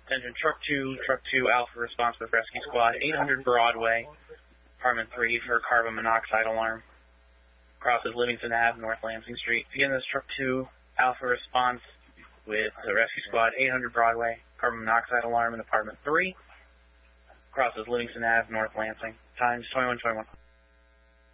Attention, Truck 2 Alpha response with rescue squad, 800 Broadway, apartment 3 for carbon monoxide alarm. Crosses Livingston Ave, North Lansing Street. Again, this Truck 2 Alpha response with the rescue squad, 800 Broadway, carbon monoxide alarm in apartment 3. Crosses Livingston Ave, North Lansing. Times 21:21.